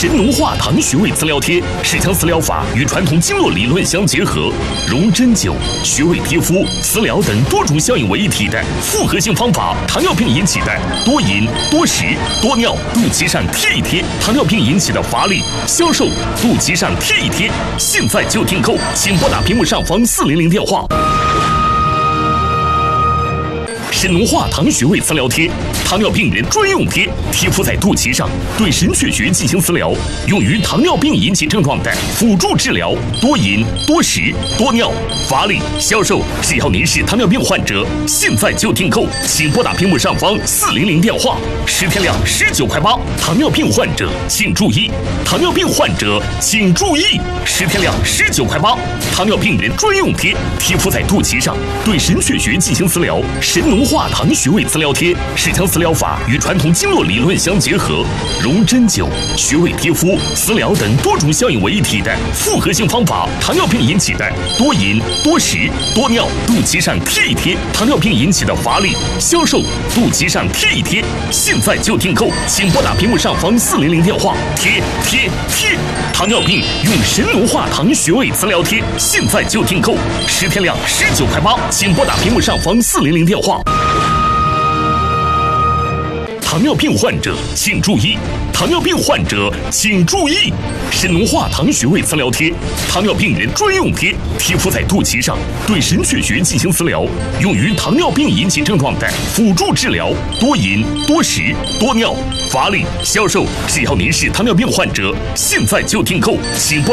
神农化糖穴位磁疗贴是将磁疗法与传统经络理论相结合，融针灸、穴位贴敷、磁疗等多种效应为一体的复合性方法。糖尿病引起的多饮、多食、多尿，肚脐上贴一贴；糖尿病引起的乏力、消瘦，肚脐上贴一贴。现在就订购，请拨打屏幕上方400电话。神农化糖穴位磁疗贴，糖尿病人专用贴，贴敷在肚脐上，对神阙穴进行磁疗，用于糖尿病引起症状的辅助治疗。多饮、多食、多尿、乏力、消瘦，只要您是糖尿病患者，现在就订购，请拨打屏幕上方400电话。10天量19.8块，糖尿病患者请注意，糖尿病患者请注意，10天量19.8块，糖尿病人专用贴，贴敷在肚脐上，对神阙穴进行磁疗。神农化糖穴位磁疗贴是将磁疗法与传统经络理论相结合，融针灸、穴位贴敷、磁疗等多种效应为一体的复合性方法。糖尿病引起的多饮、多食、多尿，肚脐上贴一贴；糖尿病引起的乏力、消瘦，肚脐上贴一贴。现在就订购，请拨打屏幕上方400电话。贴！糖尿病用神农化糖穴位磁疗贴，现在就订购，10天量19.8块，请拨打屏幕上方400电话。糖尿病患者请注意，糖尿病患者请注意，神农化糖穴位磁疗贴，糖尿病人专用贴，贴敷在肚脐上，对神阙穴进行磁疗，用于糖尿病引起症状的辅助治疗。多饮、多食、多尿、乏力、消瘦，只要您是糖尿病患者，现在就订购，请拨打